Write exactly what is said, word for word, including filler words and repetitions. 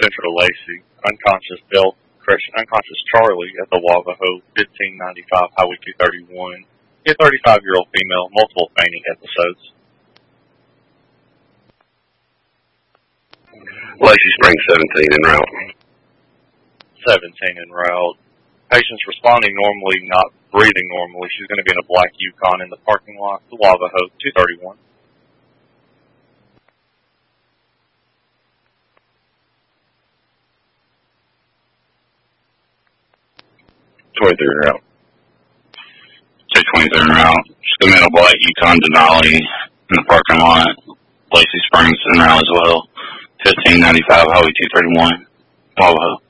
Central Lacey. Unconscious Bill, unconscious Charlie at the Wavaho, fifteen ninety-five Highway two thirty-one. A thirty-five-year-old female, multiple fainting episodes. Lacey Springs seventeen en route. seventeen en route. Patient's responding normally, not breathing normally. She's going to be in a black Yukon in the parking lot, the Wavaho, two thirty-one. twenty-three en route. two twenty-three en route. She's going to be in a black Yukon Denali in the parking lot. Lacey Springs en route as well. fifteen ninety-five Highway two thirty-one. Wavaho.